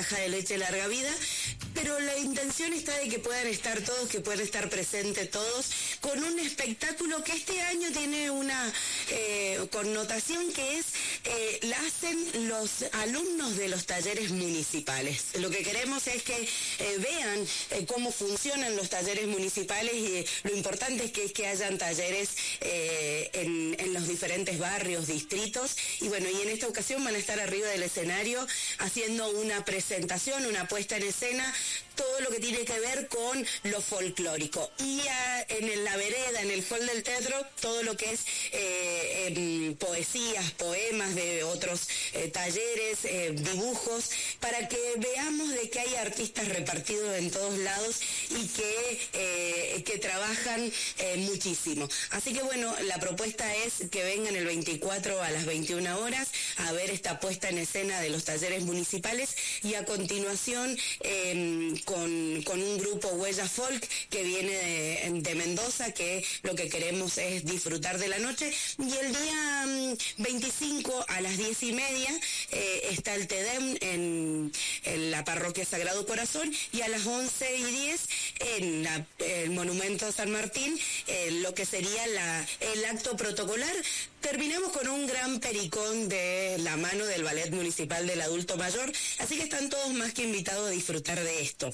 caja de leche larga vida, pero la intención está de que puedan estar todos, que puedan estar presentes todos, con un espectáculo que este año tiene una connotación que es, la hacen los alumnos de los talleres municipales. Lo que queremos es que vean cómo funcionan los talleres municipales y lo importante es que hayan talleres en los diferentes barrios, distritos, y bueno, y en esta ocasión van a estar arriba del escenario haciendo una presentación, una puesta en escena, todo lo que tiene que ver con lo folclórico. Y en la vereda, en el hall del teatro, todo lo que es poesías, poemas de otros talleres, dibujos, para que veamos de que hay artistas repartidos en todos lados y que trabajan muchísimo. Así que bueno, la propuesta es que vengan el 24 a las 21 horas a ver esta puesta en escena de los talleres municipales, y a continuación con un grupo Huella Folk que viene de Mendoza, que lo que queremos es disfrutar de la noche. Y el día 25 a las 10:30 está el TEDEM en la parroquia Sagrado Corazón, y a las 11:10 en el Monumento San Martín, lo que sería el acto protocolar. Terminamos con un gran pericón de la mano del Ballet Municipal del Adulto Mayor, así que están todos más que invitados a disfrutar de esto.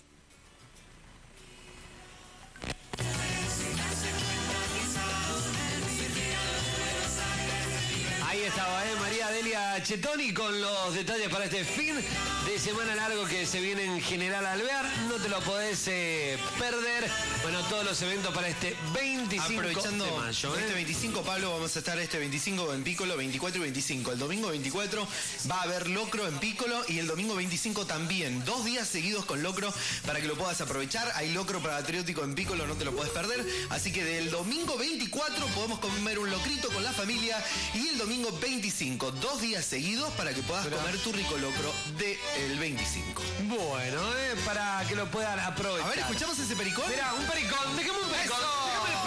Ahí estaba, María Delia Chetoni con los detalles para este fin de semana largo que se viene en General Alvear. No te lo podés perder. Bueno, todos los eventos para este 25 Aprovechando de mayo. Este 25, Pablo, vamos a estar este 25 en Piccolo, 24 y 25. El domingo 24 va a haber locro en Piccolo y el domingo 25 también. 2 días seguidos con locro para que lo puedas aprovechar. Hay locro patriótico en Piccolo, no te lo podés perder. Así que del domingo 24 podemos comer un locrito con la familia, y el domingo 25, 2 días seguidos para que puedas comer tu rico locro del 25. Bueno, para que lo puedan aprovechar. A ver, ¿escuchamos ese pericón? Mirá, un pericón, dejemos un pericón. ¡Eso!